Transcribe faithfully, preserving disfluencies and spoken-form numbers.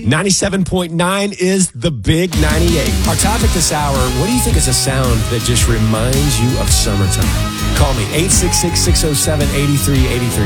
ninety-seven point nine is the Big ninety-eight. Our topic this hour, what do you think is a sound that just reminds you of summertime? Call me, eight six six, six oh seven, eight three eight three.